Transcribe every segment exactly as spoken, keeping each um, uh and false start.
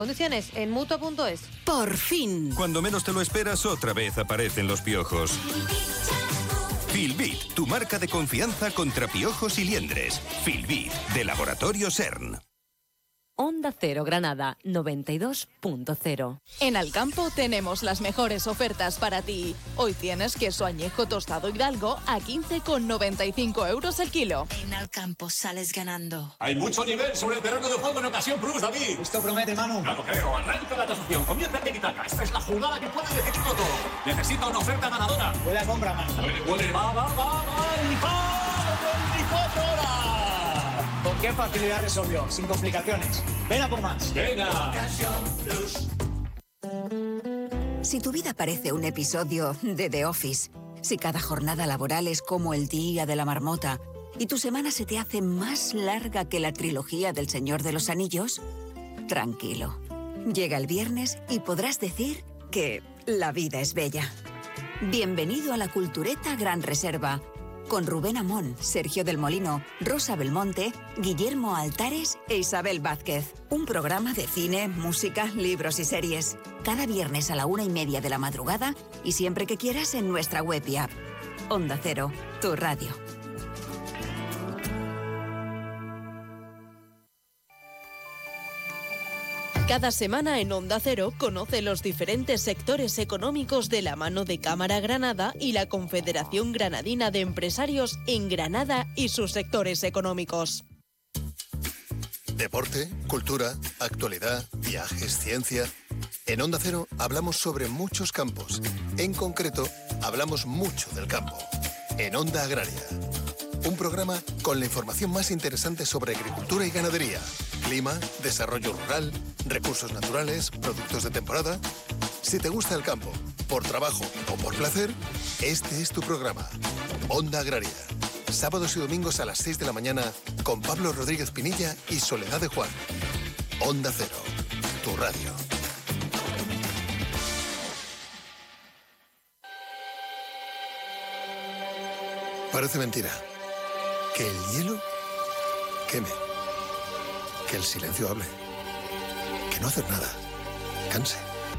Condiciones en mutua punto es. Por fin. Cuando menos te lo esperas, otra vez aparecen los piojos. Filbit, tu marca de confianza contra piojos y liendres. Filbit, de Laboratorio CERN. Onda Cero Granada, noventa y dos punto cero. En Alcampo tenemos las mejores ofertas para ti. Hoy tienes queso añejo tostado Hidalgo a quince con noventa y cinco euros el kilo. En Alcampo sales ganando. Hay mucho nivel sobre el terreno de juego en Ocasión Plus, David. Esto promete, Manu. No lo creo. Arranca la tasación. Comienza el tiki-taka. Esta es la jugada que puede decidirlo todo. Necesita una oferta ganadora. Huele a compra, Manu. Huele, huele. Va, va, va, va. veinticuatro horas. ¿Con qué facilidad resolvió? Sin complicaciones. Ven a por más. Venga. Si tu vida parece un episodio de The Office, si cada jornada laboral es como el día de la marmota y tu semana se te hace más larga que la trilogía del Señor de los Anillos, tranquilo. Llega el viernes y podrás decir que la vida es bella. Bienvenido a la Cultureta Gran Reserva, con Rubén Amón, Sergio del Molino, Rosa Belmonte, Guillermo Altares e Isabel Vázquez. Un programa de cine, música, libros y series. Cada viernes a la una y media de la madrugada y siempre que quieras en nuestra web y app. Onda Cero, tu radio. Cada semana en Onda Cero conoce los diferentes sectores económicos de la mano de Cámara Granada y la Confederación Granadina de Empresarios en Granada y sus sectores económicos. Deporte, cultura, actualidad, viajes, ciencia. En Onda Cero hablamos sobre muchos campos. En concreto, hablamos mucho del campo. En Onda Agraria. Un programa con la información más interesante sobre agricultura y ganadería, clima, desarrollo rural, recursos naturales, productos de temporada. Si te gusta el campo, por trabajo o por placer, este es tu programa. Onda Agraria. Sábados y domingos a las seis de la mañana con Pablo Rodríguez Pinilla y Soledad de Juan. Onda Cero, tu radio. Parece mentira. Que el hielo queme. Que el silencio hable. Que no hacer nada canse.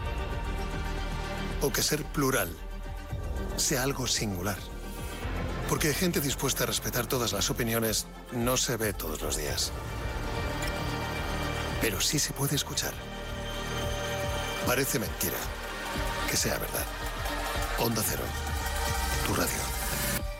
O que ser plural sea algo singular. Porque gente dispuesta a respetar todas las opiniones no se ve todos los días. Pero sí se puede escuchar. Parece mentira que sea verdad. Onda Cero, tu radio.